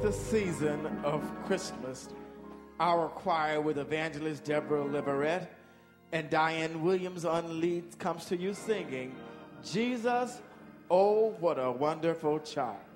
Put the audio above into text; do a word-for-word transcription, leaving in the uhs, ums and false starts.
the season of Christmas, our choir with evangelist Deborah Liverette and Diane Williams on lead comes to you singing, Jesus, oh, what a wonderful child.